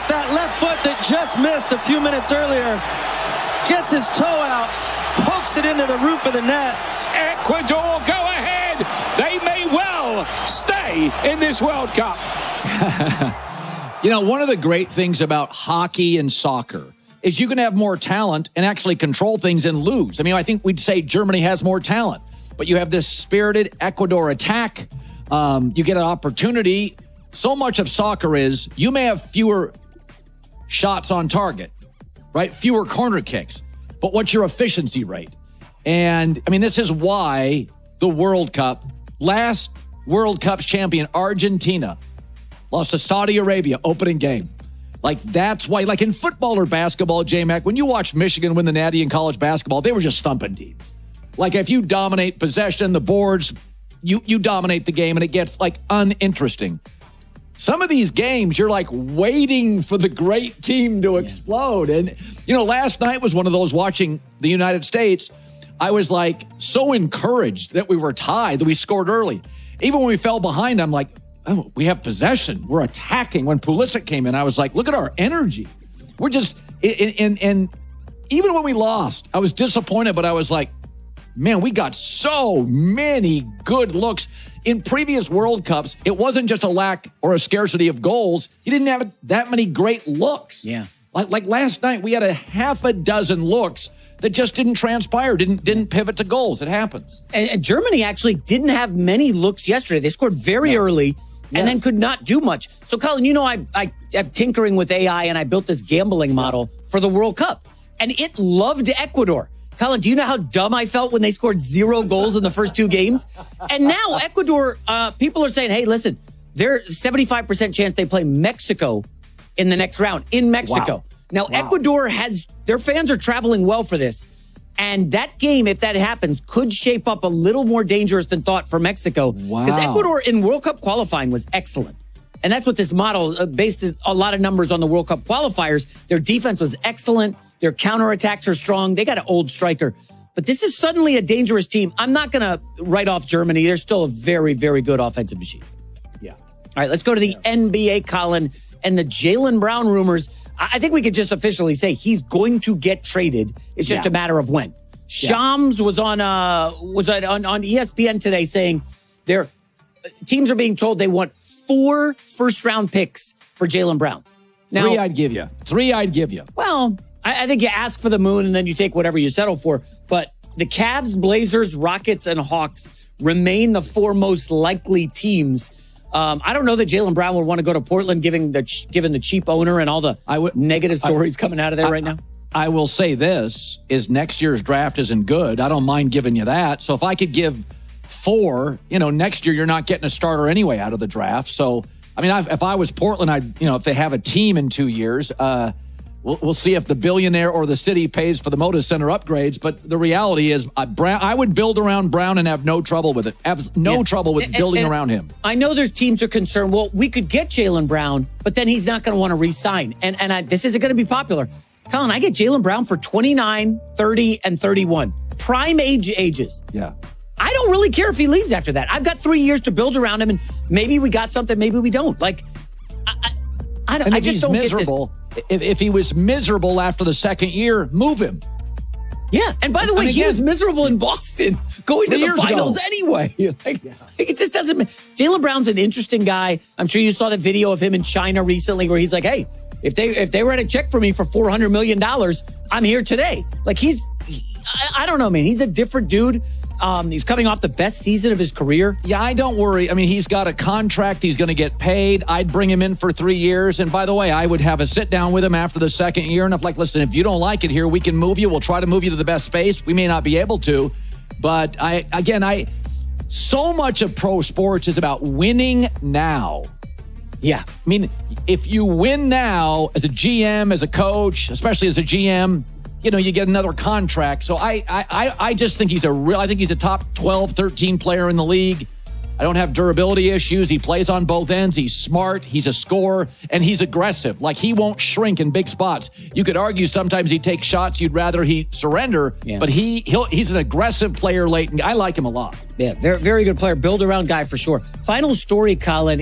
with that left foot that just missed a few minutes earlier. Gets his toe out, pokes it into the roof of the net. Ecuador go ahead. They may well stay in this World Cup. You know, one of the great things about hockey and soccer is you can have more talent and actually control things and lose. I mean, I think we'd say Germany has more talent, but you have this spirited Ecuador attack. You get an opportunity. So much of soccer is you may have fewer shots on target, right? Fewer corner kicks, but what's your efficiency rate? And I mean, this is why the World Cup, last World Cup's champion, Argentina, lost to Saudi Arabia opening game. Like, that's why, like in football or basketball, J-Mac, when you watch Michigan win the Natty in college basketball, they were just thumping teams. Like, if you dominate possession, the boards, you dominate the game, and it gets, like, uninteresting. Some of these games, you're, like, waiting for the great team to explode. And, you know, last night was one of those watching the United States. I was, like, so encouraged that we were tied, that we scored early. Even when we fell behind, I'm like, oh, we have possession. We're attacking. When Pulisic came in, I was like, look at our energy. We're just, and even when we lost, I was disappointed, but I was like, man, we got so many good looks. In previous World Cups, it wasn't just a lack or a scarcity of goals. You didn't have that many great looks. Yeah. Like last night, we had a half a dozen looks that just didn't transpire, didn't pivot to goals. It happens. And Germany actually didn't have many looks yesterday. They scored very early and then could not do much. So, Colin, you know, I am tinkering with AI, and I built this gambling model for the World Cup, and it loved Ecuador. Colin, do you know how dumb I felt when they scored 0 goals in the first 2 games? And now Ecuador, people are saying, hey, listen, there's 75% chance they play Mexico in the next round in Mexico. Wow. Now, Ecuador their fans are traveling well for this. And that game, if that happens, could shape up a little more dangerous than thought for Mexico. Because Ecuador in World Cup qualifying was excellent. And that's what this model based a lot of numbers on the World Cup qualifiers. Their defense was excellent. Their counterattacks are strong. They got an old striker. But this is suddenly a dangerous team. I'm not going to write off Germany. They're still a very, very good offensive machine. Yeah. All right, let's go to the NBA, Colin, and the Jaylen Brown rumors. I think we could just officially say he's going to get traded. It's just a matter of when. Shams was on ESPN today saying their teams are being told they want 4 first-round picks for Jaylen Brown. Now, 3 I'd give you. 3 I'd give you. Well, I think you ask for the moon and then you take whatever you settle for. But the Cavs, Blazers, Rockets, and Hawks remain the 4 most likely teams. I don't know that Jaylen Brown would want to go to Portland, given the cheap owner and all the negative stories coming out of there right now. I will say this, is next year's draft isn't good. I don't mind giving you that. So if I could give 4, next year you're not getting a starter anyway out of the draft. So, I mean, if I was Portland, if they have a team in 2 years, we'll see if the billionaire or the city pays for the Moda Center upgrades. But the reality is, I would build around Brown and have no trouble with it. Have no trouble with building around him. I know there's teams are concerned. Well, we could get Jaylen Brown, but then he's not going to want to re-sign. And this isn't going to be popular. Colin, I get Jaylen Brown for 29, 30, and 31. Prime ages. Yeah. I don't really care if he leaves after that. I've got 3 years to build around him, and maybe we got something, maybe we don't. Like, I just don't get this. If he was miserable after the second year, move him. Yeah, and by the way, he was miserable in Boston going to the finals anyway. It just doesn't. Jaylen Brown's an interesting guy. I'm sure you saw the video of him in China recently where he's like, hey, if they write a check for me for $400 million, I'm here today. Like I don't know, man. He's a different dude. He's coming off the best season of his career. Yeah, I don't worry. I mean, he's got a contract. He's going to get paid. I'd bring him in for 3 years. And by the way, I would have a sit down with him after the second year. And listen, if you don't like it here, we can move you. We'll try to move you to the best space. We may not be able to. But so much of pro sports is about winning now. Yeah. I mean, if you win now as a GM, as a coach, especially as a GM, you get another contract. So I just think I think he's a top 12, 13 player in the league. I don't have durability issues. He plays on both ends. He's smart. He's a scorer, and he's aggressive. Like, he won't shrink in big spots. You could argue sometimes he takes shots you'd rather he surrender, but he's an aggressive player late, and I like him a lot. Yeah, very, very good player. Build around guy for sure. Final story, Colin.